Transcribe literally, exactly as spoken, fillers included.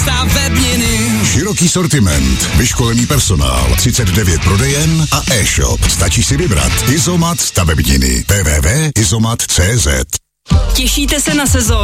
stavebniny. Široký sortiment, vyškolený personál, třicet devět prodejen a e-shop. Stačí si vybrat. Izomat stavebniny. w w w tečka izomat tečka cz. Těšíte se na sezónu?